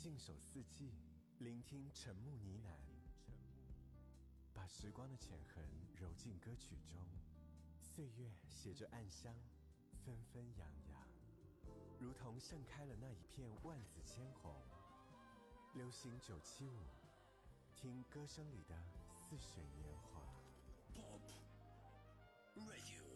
信手四季，聆听沉木呢喃，把时光的浅痕揉进歌曲中，岁月携着暗香，纷纷扬扬，如同盛开了那一片万紫千红。流行975，听歌声里的似水年华。 Pop Radio。